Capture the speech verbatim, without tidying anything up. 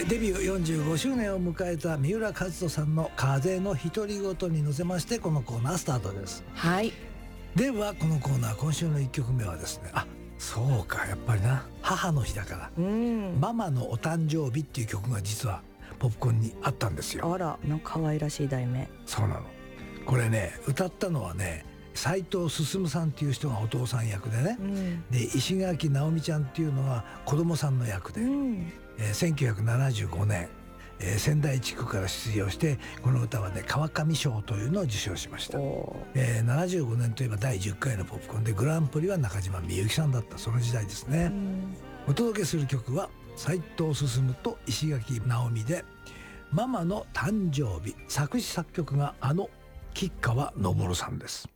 デビューよんじゅうごしゅうねんを迎えた三浦和人さんの風の独り言に乗せましてこのコーナースタートです。 はい。 ではこのコーナー今週のいっきょくめはですね、あ、そうか、やっぱりな、母の日だから、うん、ママのお誕生日っていう曲が実はポップコーンにあったんですよ。 あら、の可愛らしい題名。 そうなの。これね、歌ったのはね、斉藤進さんっていう人がお父さん役でね、うん、で石垣直美ちゃんっていうのが子供さんの役で、うん、えー、せんきゅうひゃくななじゅうごねん、えー、仙台地区から出場してこの歌はね川上賞というのを受賞しました。えー、ななじゅうごねんといえばだいじゅっかいのポップコーンでグランプリは中島みゆきさんだったその時代ですね。うん、お届けする曲は斉藤進と石垣直美でママの誕生日、作詞作曲があの吉川昇さんです。